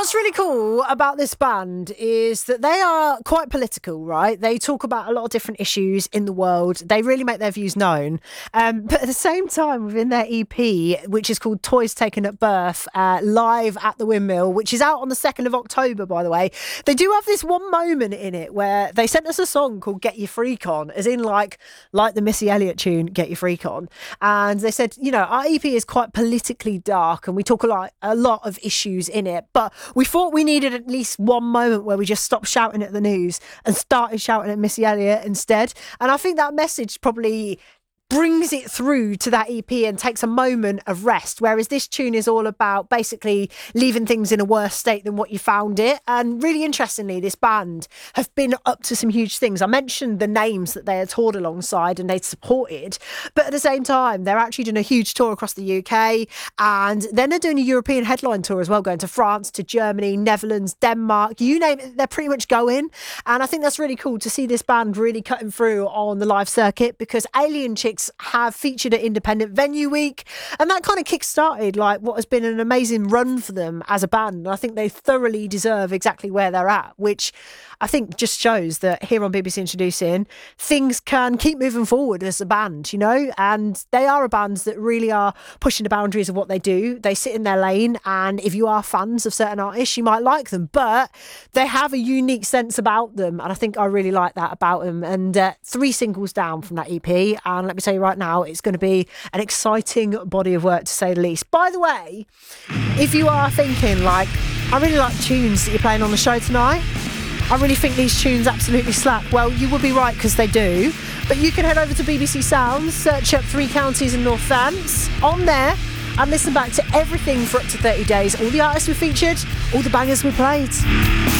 What's really cool about this band is that they are quite political, right? They talk about a lot of different issues in the world. They really make their views known. But at the same time, within their EP, which is called Toys Taken at Birth, live at the Windmill, which is out on the 2nd of October, by the way, they do have this one moment in it where they sent us a song called Get Your Freak On, as in like the Missy Elliott tune, Get Your Freak On. And they said, you know, our EP is quite politically dark and we talk a lot of issues in it, but we thought we needed at least one moment where we just stopped shouting at the news and started shouting at Missy Elliott instead. And I think that message probably brings it through to that EP and takes a moment of rest, whereas this tune is all about basically leaving things in a worse state than what you found it. And really interestingly, this band have been up to some huge things. I mentioned the names that they had toured alongside and they'd supported, but at the same time, they're actually doing a huge tour across the UK, and then they're doing a European headline tour as well, going to France, to Germany, Netherlands, Denmark, you name it, they're pretty much going. And I think that's really cool to see this band really cutting through on the live circuit, because Alien Chicks have featured at Independent Venue Week, and that kind of kick-started like what has been an amazing run for them as a band. And I think they thoroughly deserve exactly where they're at, which I think just shows that here on BBC Introducing, things can keep moving forward as a band, you know, and they are a band that really are pushing the boundaries of what they do. They sit in their lane, and if you are fans of certain artists, you might like them, but they have a unique sense about them, and I think I really like that about them. And 3 singles down from that EP, and let me tell you right now, it's going to be an exciting body of work to say the least. By the way, if you are thinking like, I really like the tunes that you're playing on the show tonight, I really think these tunes absolutely slap, well, you would be right, because they do. But you can head over to BBC Sounds, search up 3 Counties and North Fants on there, and listen back to everything for up to 30 days. All the artists we featured, all the bangers we played.